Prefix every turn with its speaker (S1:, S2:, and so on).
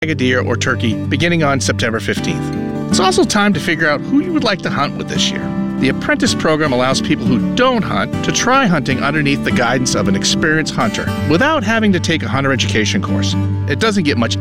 S1: a deer or turkey beginning on September 15th. It's also time to figure out who you would like to hunt with this year. The Apprentice program allows people who don't hunt to try hunting underneath the guidance of an experienced hunter without having to take a hunter education course. It doesn't get much